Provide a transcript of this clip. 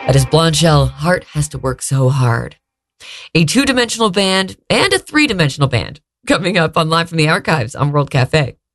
That is Blondshell, Heart Has to Work So Hard. A two-dimensional band and a three-dimensional band coming up on Live from the Archives on World Cafe.